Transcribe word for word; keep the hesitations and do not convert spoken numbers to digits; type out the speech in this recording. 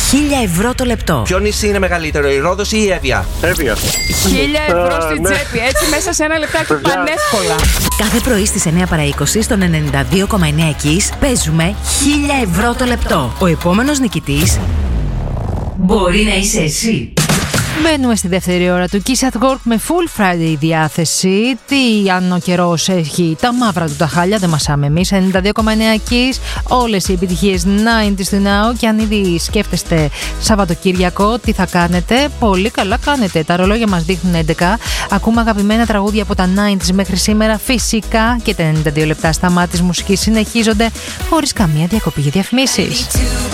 χίλια ευρώ το λεπτό. Ποιο νησί είναι μεγαλύτερο, η Ρόδος ή η Εύβοια? Εύβοια. Χίλια ευρώ στην ναι. τσέπη, έτσι μέσα σε ένα λεπτάκι πανεύκολα. Κάθε πρωί στις εννιά παρά είκοσι στον ενενήντα δύο κόμμα εννέα Kiss παίζουμε χίλια ευρώ το λεπτό. Ο επόμενος νικητής μπορεί να είσαι εσύ. Μπαίνουμε στη δεύτερη ώρα του Kiss at Work με Full Friday διάθεση. Τι αν ο καιρός έχει τα μαύρα του τα χάλια, δεν μασάμε εμείς. ενενήντα δύο κόμμα εννέα Kiss, όλες οι επιτυχίες ενενήντα του Now. Και αν ήδη σκέφτεστε Σαββατοκύριακο, τι θα κάνετε? Πολύ καλά κάνετε. Τα ρολόγια μας δείχνουν έντεκα. Ακούμε αγαπημένα τραγούδια από τα ενενήντα μέχρι σήμερα. Φυσικά και τα ενενήντα δύο λεπτά στα μάτια της μουσικής συνεχίζονται χωρίς καμία διακοπή για διαφημίσεις.